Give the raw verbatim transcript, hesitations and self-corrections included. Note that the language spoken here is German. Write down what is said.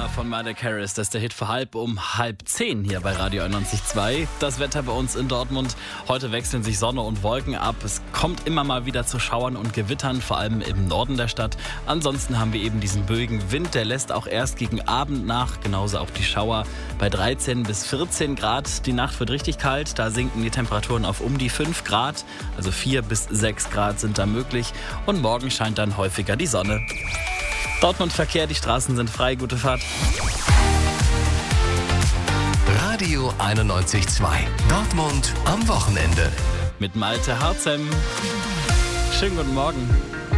Umbrella von Miley Cyrus, das ist der Hit für halb um halb zehn hier bei Radio einundneunzig Komma zwei. Das Wetter bei uns in Dortmund. Heute wechseln sich Sonne und Wolken ab. Es kommt immer mal wieder zu Schauern und Gewittern, vor allem im Norden der Stadt. Ansonsten haben wir eben diesen böigen Wind, der lässt auch erst gegen Abend nach. Genauso auch die Schauer bei dreizehn bis vierzehn Grad. Die Nacht wird richtig kalt, da sinken die Temperaturen auf um die fünf Grad. Also vier bis sechs Grad sind da möglich. Und morgen scheint dann häufiger die Sonne. Dortmund Verkehr, die Straßen sind frei, gute Fahrt. Radio einundneunzig Komma zwei. Dortmund am Wochenende. Mit Malte Harzem. Schönen guten Morgen.